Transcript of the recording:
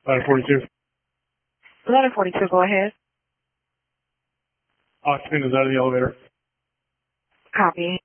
Ladder 42. Ladder 42, go ahead. Occupant is out of the elevator. Copy.